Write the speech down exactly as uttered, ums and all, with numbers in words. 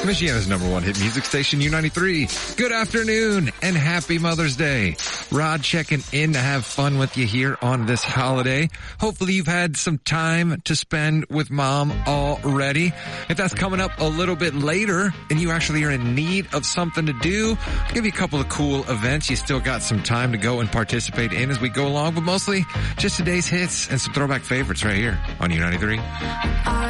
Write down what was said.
Michiana's number one hit music station, U ninety-three. Good afternoon and happy Mother's Day. Rod checking in to have fun with you here on this holiday. Hopefully you've had some time to spend with mom already. If that's coming up a little bit later and you actually are in need of something to do, I'll give you a couple of cool events you still got some time to go and participate in as we go along, but mostly just today's hits and some throwback favorites right here on U ninety-three.